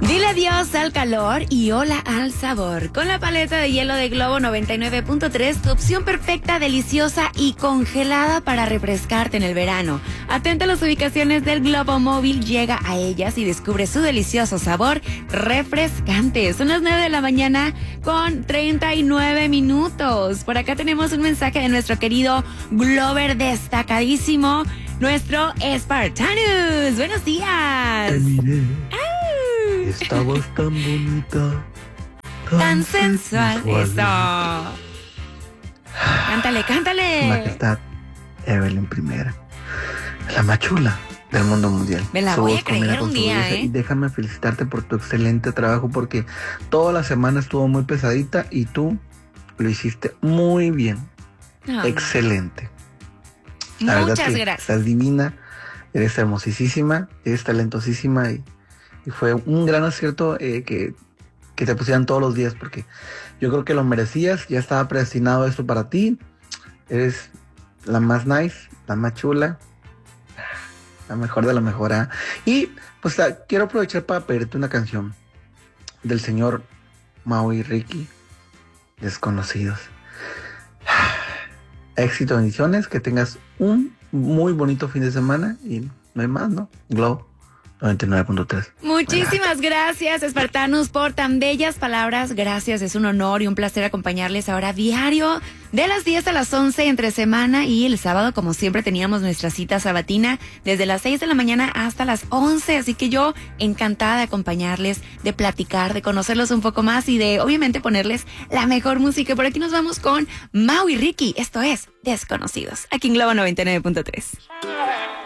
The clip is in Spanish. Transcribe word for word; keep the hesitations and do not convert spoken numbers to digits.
Dile adiós al calor y hola al sabor. Con la paleta de hielo de Globo noventa y nueve punto tres, tu opción perfecta, deliciosa y congelada para refrescarte en el verano. Atenta a las ubicaciones del Globo Móvil, llega a ellas y descubre su delicioso sabor refrescante. Son las nueve de la mañana con treinta y nueve minutos. Por acá tenemos un mensaje de nuestro querido Glover destacadísimo, nuestro Espartanus. Buenos días. Te miré. ¡Ay! Estabas tan bonita, tan, tan sensual. sensual. Eso. Cántale, cántale. Majestad Evelyn Primera, la más chula del mundo mundial. Me la su voy a creer un día, belleza. ¿eh? Y déjame felicitarte por tu excelente trabajo, porque toda la semana estuvo muy pesadita y tú lo hiciste muy bien. Oh. Excelente. La Muchas verdad que gracias. Estás divina, eres hermosísima, eres talentosísima y Y fue un gran acierto eh, que, que te pusieran todos los días, porque yo creo que lo merecías, ya estaba predestinado esto para ti. Eres la más nice, la más chula, la mejor de la mejor. ¿eh? Y pues la, quiero aprovechar para pedirte una canción del señor Maui Ricky, Desconocidos. Éxito, bendiciones, que tengas un muy bonito fin de semana y no hay más, ¿no? Glow noventa y nueve punto tres. Muchísimas Buenas. gracias, Espartanus, por tan bellas palabras. Gracias, es un honor y un placer acompañarles ahora diario de las diez a las once entre semana, y el sábado, como siempre, teníamos nuestra cita sabatina desde las seis de la mañana hasta las once. Así que yo encantada de acompañarles, de platicar, de conocerlos un poco más y de, obviamente, ponerles la mejor música. Por aquí nos vamos con Maui Ricky. Esto es Desconocidos, aquí en Globo noventa y nueve punto tres.